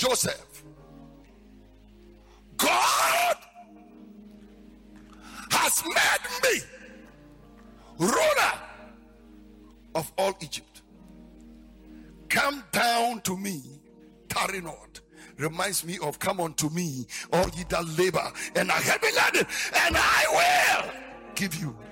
Joseph, God has made me ruler of all Egypt. Come down to me, tarry not. Reminds me of come unto me, all ye that labor and are heavy laden, and I will give you